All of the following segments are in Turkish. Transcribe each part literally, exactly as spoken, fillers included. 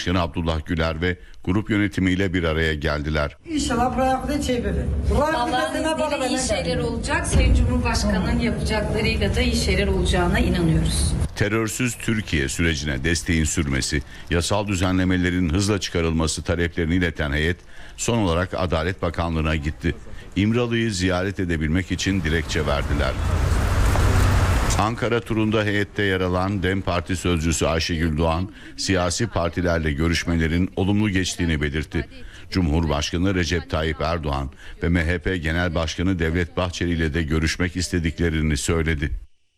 Başkanı Abdullah Güler ve grup yönetimiyle bir araya geldiler. İnşallah bırakın çevirir. Allah'ın izniyle iyi şeyler olacak. Sayın Cumhurbaşkanı'nın yapacaklarıyla da iyi şeyler olacağına inanıyoruz. Terörsüz Türkiye sürecine desteğin sürmesi, yasal düzenlemelerin hızla çıkarılması taleplerini ileten heyet son olarak Adalet Bakanlığı'na gitti. İmralı'yı ziyaret edebilmek için dilekçe verdiler. Ankara turunda heyette yer alan DEM Parti sözcüsü Ayşegül Doğan, siyasi partilerle görüşmelerin olumlu geçtiğini belirtti. Cumhurbaşkanı Recep Tayyip Erdoğan ve M H P Genel Başkanı Devlet Bahçeli ile de görüşmek istediklerini söyledi.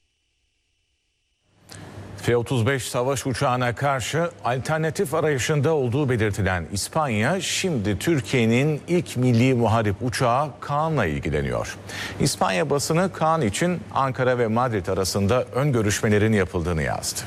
F otuz beş savaş uçağına karşı alternatif arayışında olduğu belirtilen İspanya, şimdi Türkiye'nin ilk milli muharip uçağı Kaan'la ilgileniyor. İspanya basını Kaan için Ankara ve Madrid arasında ön görüşmelerin yapıldığını yazdı.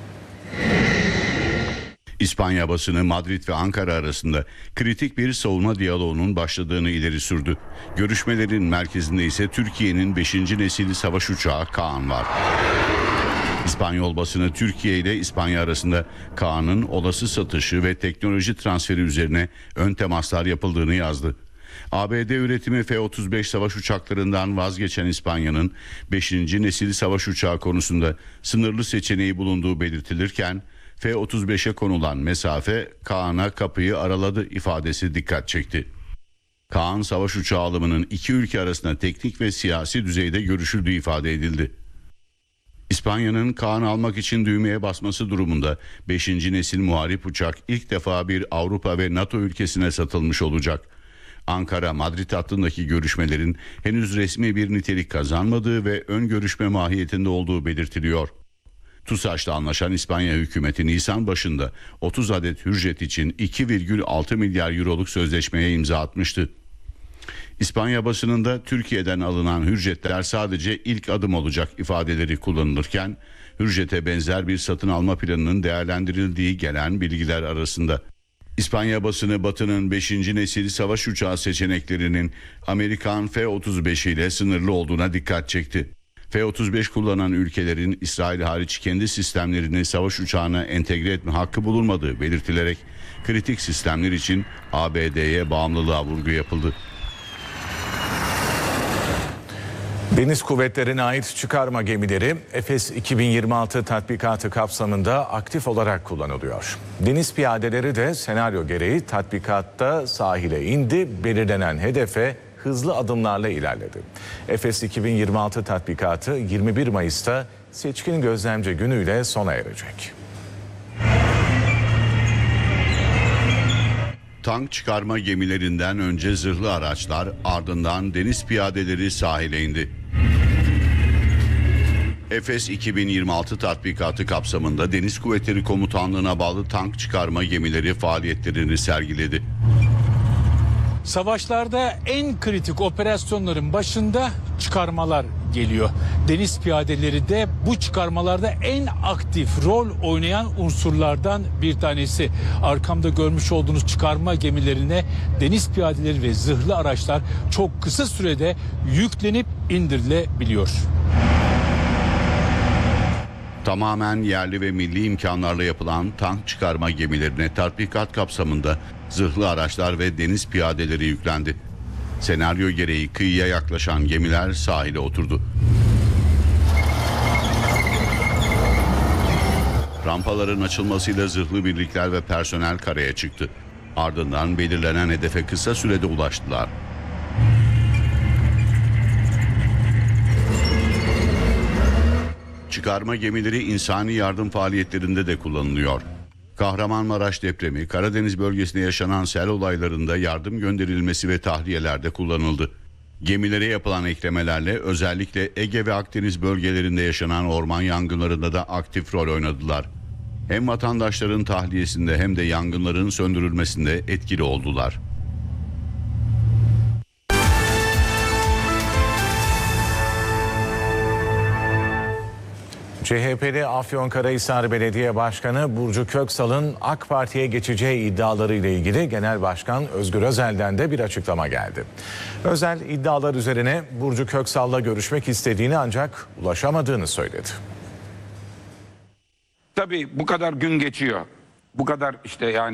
İspanya basını Madrid ve Ankara arasında kritik bir savunma diyaloğunun başladığını ileri sürdü. Görüşmelerin merkezinde ise Türkiye'nin beşinci nesil savaş uçağı Kaan var. İspanyol basını Türkiye ile İspanya arasında Kaan'ın olası satışı ve teknoloji transferi üzerine ön temaslar yapıldığını yazdı. A B D üretimi F otuz beş savaş uçaklarından vazgeçen İspanya'nın beşinci nesil savaş uçağı konusunda sınırlı seçeneği bulunduğu belirtilirken F otuz beşe konulan mesafe Kaan'a kapıyı araladı ifadesi dikkat çekti. Kaan savaş uçağı alımının iki ülke arasında teknik ve siyasi düzeyde görüşüldüğü ifade edildi. İspanya'nın Kaan almak için düğmeye basması durumunda beşinci nesil muharip uçak ilk defa bir Avrupa ve NATO ülkesine satılmış olacak. Ankara-Madrid hattındaki görüşmelerin henüz resmi bir nitelik kazanmadığı ve ön görüşme mahiyetinde olduğu belirtiliyor. TUSAŞ'la anlaşan İspanya hükümeti Nisan başında otuz adet Hürjet için iki virgül altı milyar euroluk sözleşmeye imza atmıştı. İspanya basınında Türkiye'den alınan Hürjetler sadece ilk adım olacak ifadeleri kullanılırken Hürjet'e benzer bir satın alma planının değerlendirildiği gelen bilgiler arasında. İspanya basını Batı'nın beşinci nesil savaş uçağı seçeneklerinin Amerikan F otuz beş ile sınırlı olduğuna dikkat çekti. F otuz beş kullanan ülkelerin İsrail hariç kendi sistemlerini savaş uçağına entegre etme hakkı bulunmadığı belirtilerek kritik sistemler için A B D'ye bağımlılığa vurgu yapıldı. Deniz kuvvetlerine ait çıkarma gemileri Efes iki bin yirmi altı tatbikatı kapsamında aktif olarak kullanılıyor. Deniz piyadeleri de senaryo gereği tatbikatta sahile indi, belirlenen hedefe hızlı adımlarla ilerledi. Efes iki bin yirmi altı tatbikatı yirmi bir Mayıs'ta seçkin gözlemci günüyle sona erecek. Tank çıkarma gemilerinden önce zırhlı araçlar, ardından deniz piyadeleri sahile indi. Efes iki bin yirmi altı tatbikatı kapsamında Deniz Kuvvetleri Komutanlığı'na bağlı tank çıkarma gemileri faaliyetlerini sergiledi. Savaşlarda en kritik operasyonların başında çıkarmalar geliyor. Deniz piyadeleri de bu çıkarmalarda en aktif rol oynayan unsurlardan bir tanesi. Arkamda görmüş olduğunuz çıkarma gemilerine deniz piyadeleri ve zırhlı araçlar çok kısa sürede yüklenip indirilebiliyor. Tamamen yerli ve milli imkanlarla yapılan tank çıkarma gemilerine tatbikat kapsamında zırhlı araçlar ve deniz piyadeleri yüklendi. Senaryo gereği kıyıya yaklaşan gemiler sahile oturdu. Rampaların açılmasıyla zırhlı birlikler ve personel karaya çıktı. Ardından belirlenen hedefe kısa sürede ulaştılar. Çıkarma gemileri insani yardım faaliyetlerinde de kullanılıyor. Kahramanmaraş depremi, Karadeniz bölgesinde yaşanan sel olaylarında yardım gönderilmesi ve tahliyelerde kullanıldı. Gemilere yapılan eklemelerle özellikle Ege ve Akdeniz bölgelerinde yaşanan orman yangınlarında da aktif rol oynadılar. Hem vatandaşların tahliyesinde hem de yangınların söndürülmesinde etkili oldular. C H P'li Afyonkarahisar Belediye Başkanı Burcu Köksal'ın AK Parti'ye geçeceği iddiaları ile ilgili Genel Başkan Özgür Özel'den de bir açıklama geldi. Özel iddialar üzerine Burcu Köksal'la görüşmek istediğini ancak ulaşamadığını söyledi. Tabii bu kadar gün geçiyor. Bu kadar işte yani